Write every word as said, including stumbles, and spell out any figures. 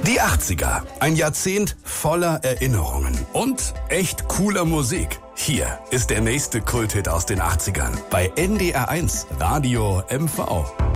Die achtziger, ein Jahrzehnt voller Erinnerungen und echt cooler Musik. Hier ist der nächste Kulthit aus den achtzigern bei N D R eins Radio M V.